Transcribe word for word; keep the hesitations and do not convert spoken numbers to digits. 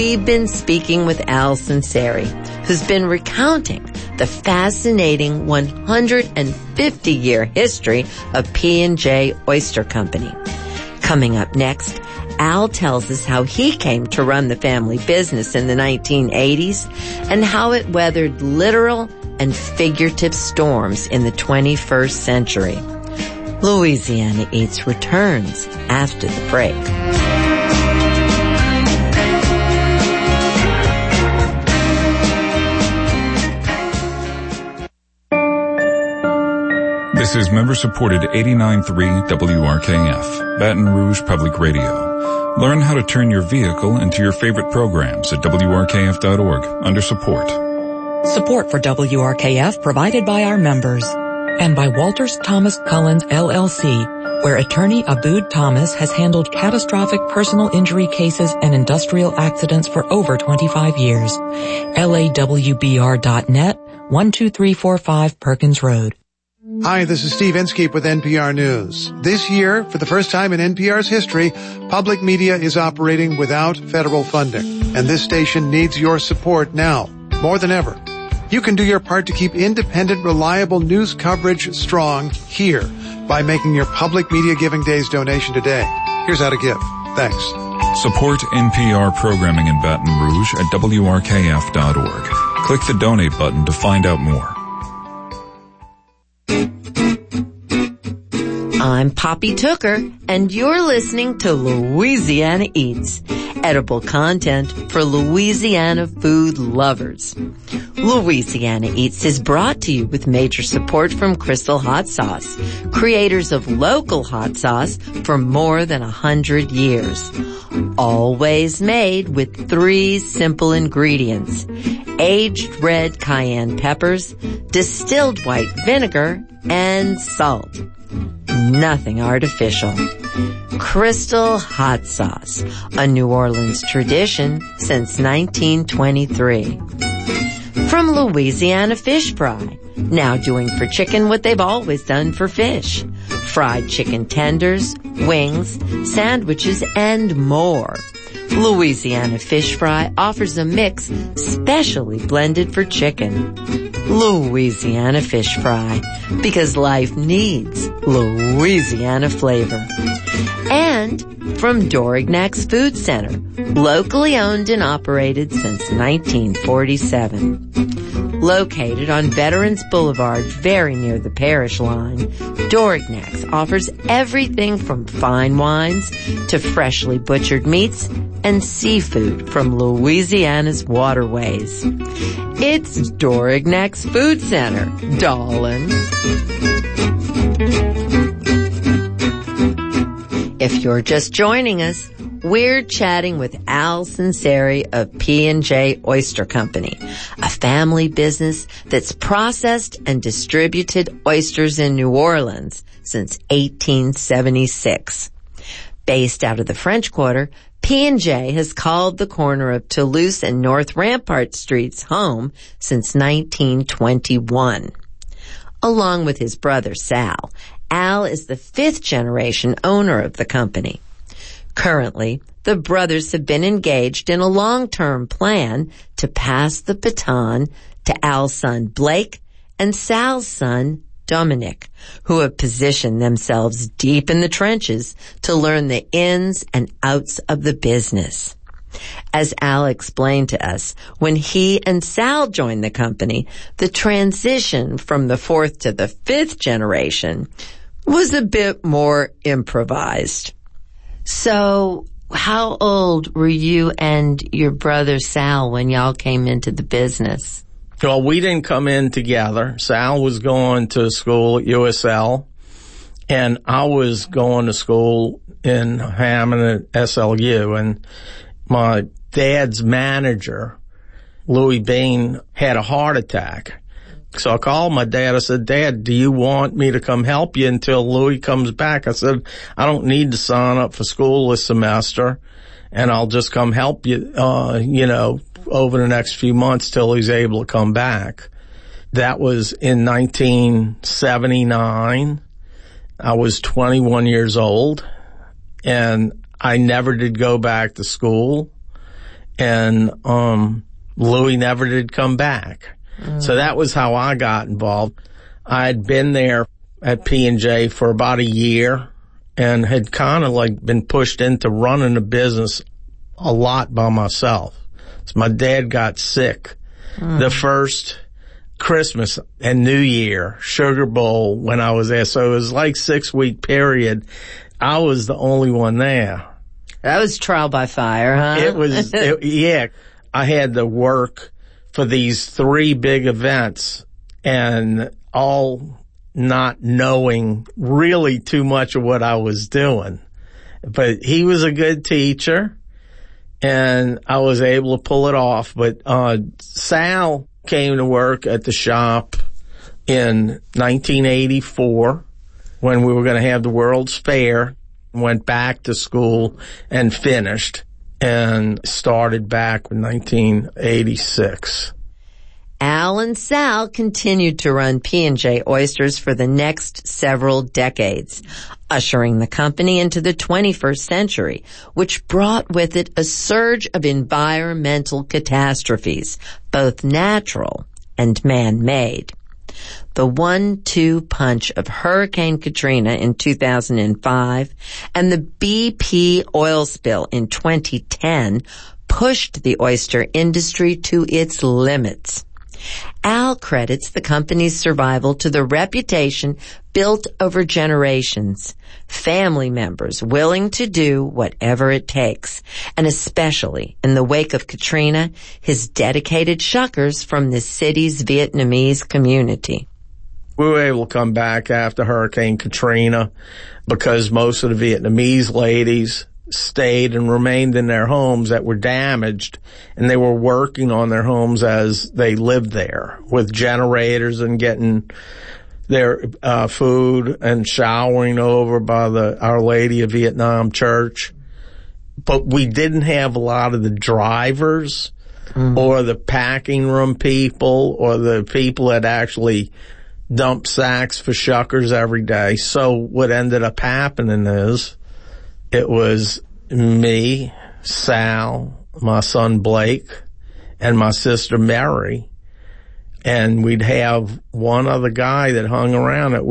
We've been speaking with Al Sunseri, who's been recounting the fascinating one hundred fifty year history of P and J Oyster Company. Coming up next, Al tells us how he came to run the family business in the nineteen eighties and how it weathered literal and figurative storms in the twenty-first century. Louisiana Eats returns after the break. This is member-supported eighty-nine point three W R K F, Baton Rouge Public Radio. Learn how to turn your vehicle into your favorite programs at W R K F dot org under support. Support for W R K F provided by our members and by Walters Thomas Cullens L L C, where attorney Abood Thomas has handled catastrophic personal injury cases and industrial accidents for over twenty-five years. L A W B R dot net, one two three four five Perkins Road. Hi, this is Steve Inskeep with N P R News. This year, for the first time in N P R's history, public media is operating without federal funding. And this station needs your support now, more than ever. You can do your part to keep independent, reliable news coverage strong here by making your Public Media Giving Days donation today. Here's how to give. Thanks. Support N P R programming in Baton Rouge at W R K F dot org. Click the donate button to find out more. I'm Poppy Tooker, and you're listening to Louisiana Eats, edible content for Louisiana food lovers. Louisiana Eats is brought to you with major support from Crystal Hot Sauce, creators of local hot sauce for more than a hundred years. Always made with three simple ingredients: aged red cayenne peppers, distilled white vinegar, and salt. Nothing artificial. Crystal Hot Sauce, a New Orleans tradition since nineteen twenty-three. From Louisiana Fish Fry, now doing for chicken what they've always done for fish. Fried chicken tenders, wings, sandwiches, and more. Louisiana Fish Fry offers a mix specially blended for chicken. Louisiana Fish Fry, because life needs Louisiana flavor. And from Dorignac's Food Center, locally owned and operated since nineteen forty-seven. Located on Veterans Boulevard, very near the parish line, Dorignac's offers everything from fine wines to freshly butchered meats and seafood from Louisiana's waterways. It's Dorignac's Food Center, darling. If you're just joining us, we're chatting with Al Sunseri of P and J Oyster Company, a family business that's processed and distributed oysters in New Orleans since eighteen seventy-six. Based out of the French Quarter, P and J has called the corner of Toulouse and North Rampart Streets home since nineteen twenty-one. Along with his brother Sal, Al is the fifth generation owner of the company. Currently, the brothers have been engaged in a long-term plan to pass the baton to Al's son Blake and Sal's son Dominic, who have positioned themselves deep in the trenches to learn the ins and outs of the business. As Al explained to us, when he and Sal joined the company, the transition from the fourth to the fifth generation was a bit more improvised. So, how old were you and your brother Sal when y'all came into the business? Well, we didn't come in together. Sal was going to school at U S L, and I was going to school in Hammond at S L U. And my dad's manager, Louis Bean, had a heart attack. So I called my dad. I said, Dad, do you want me to come help you until Louis comes back? I said, I don't need to sign up for school this semester, and I'll just come help you, uh, you know, over the next few months till he's able to come back. That was in nineteen seventy-nine. I was twenty-one years old, and I never did go back to school. and um Louis never did come back. Mm. So that was how I got involved. I had been there at P and J for about a year and had kind of like been pushed into running the business a lot by myself. So my dad got sick. Mm. The first Christmas and New Year, Sugar Bowl, when I was there. So it was like six week period. I was the only one there. That was trial by fire, huh? It was, it, yeah. I had to work for these three big events and all not knowing really too much of what I was doing. But he was a good teacher and I was able to pull it off. But, uh, Sal came to work at the shop in nineteen eighty-four when we were going to have the World's Fair, went back to school and finished and started back in nineteen eighty-six. Al and Sal continued to run P and J Oysters for the next several decades, ushering the company into the twenty-first century, which brought with it a surge of environmental catastrophes, both natural and man-made. The one two punch of Hurricane Katrina in two thousand five and the B P oil spill in twenty ten pushed the oyster industry to its limits. Al credits the company's survival to the reputation built over generations, family members willing to do whatever it takes, and especially in the wake of Katrina, his dedicated shuckers from the city's Vietnamese community. We were able to come back after Hurricane Katrina because most of the Vietnamese ladies stayed and remained in their homes that were damaged, and they were working on their homes as they lived there with generators and getting their uh food and showering over by the Our Lady of Vietnam Church. But we didn't have a lot of the drivers mm. or the packing room people or the people that actually dump sacks for shuckers every day. So what ended up happening is it was me, Sal, my son Blake, and my sister Mary. And we'd have one other guy that hung around that